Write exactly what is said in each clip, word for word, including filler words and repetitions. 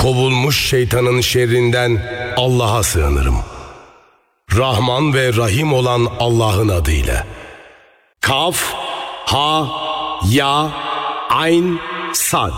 Kovulmuş şeytanın şerrinden Allah'a sığınırım. Rahman ve Rahim olan Allah'ın adıyla. Kaf, Ha, Ya, Ayn, Sad.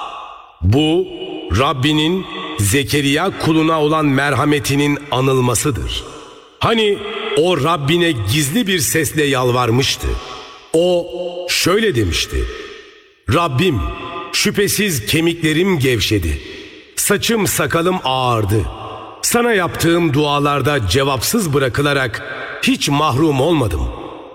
Bu Rabbinin Zekeriya kuluna olan merhametinin anılmasıdır. Hani o Rabbine gizli bir sesle yalvarmıştı. O şöyle demişti: Rabbim, şüphesiz kemiklerim gevşedi, saçım sakalım ağardı. Sana yaptığım dualarda cevapsız bırakılarak hiç mahrum olmadım.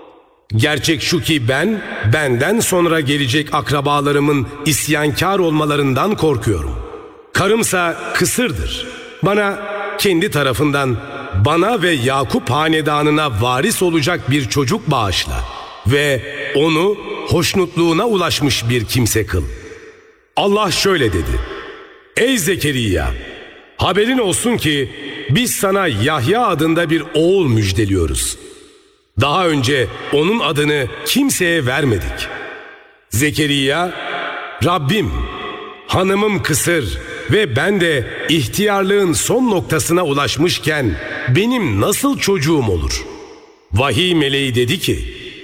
Gerçek şu ki ben, benden sonra gelecek akrabalarımın isyankar olmalarından korkuyorum. Karımsa kısırdır. Bana kendi tarafından, bana ve Yakup hanedanına varis olacak bir çocuk bağışla ve onu hoşnutluğuna ulaşmış bir kimse kıl. Allah şöyle dedi: Ey Zekeriya, haberin olsun ki biz sana Yahya adında bir oğul müjdeliyoruz. Daha önce onun adını kimseye vermedik. Zekeriya, Rabbim, hanımım kısır ve ben de ihtiyarlığın son noktasına ulaşmışken benim nasıl çocuğum olur? Vahiy meleği dedi ki,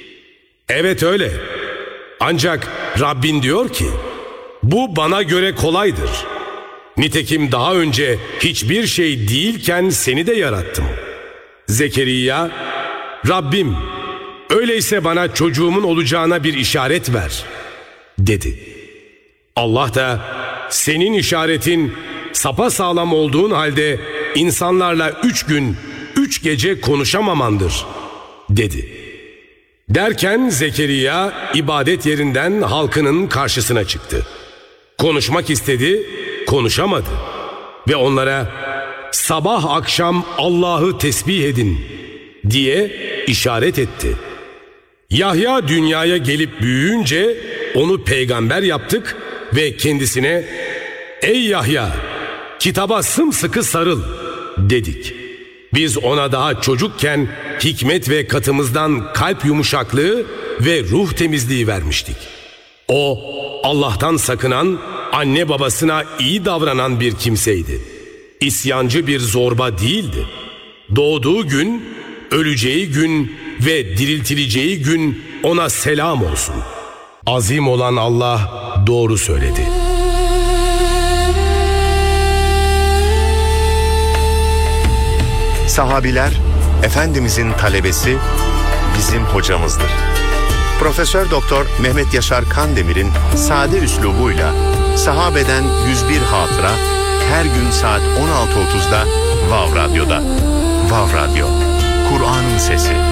evet öyle. Ancak Rabbin diyor ki, bu bana göre kolaydır. Nitekim daha önce hiçbir şey değilken seni de yarattım. Zekeriya, Rabbim, öyleyse bana çocuğumun olacağına bir işaret ver, dedi. Allah da, senin işaretin sapasağlam olduğun halde insanlarla üç gün, üç gece konuşamamandır, dedi. Derken Zekeriya ibadet yerinden halkının karşısına çıktı. Konuşmak istedi, konuşamadı. Ve onlara sabah akşam Allah'ı tesbih edin diye işaret etti. Yahya dünyaya gelip büyüyünce onu peygamber yaptık ve kendisine ey Yahya, kitaba sımsıkı sarıl dedik. Biz ona daha çocukken hikmet ve katımızdan kalp yumuşaklığı ve ruh temizliği vermiştik. O Allah'tan sakınan, anne babasına iyi davranan bir kimseydi. İsyancı bir zorba değildi. Doğduğu gün, öleceği gün ve diriltileceği gün ona selam olsun. Azim olan Allah doğru söyledi. Sahabiler, Efendimizin talebesi, bizim hocamızdır. Profesör Doktor Mehmet Yaşar Kandemir'in sade üslubuyla sahabeden yüz bir hatıra her gün saat on altı otuzda Vav Radyo'da. Vav Radyo, Kur'an'ın sesi.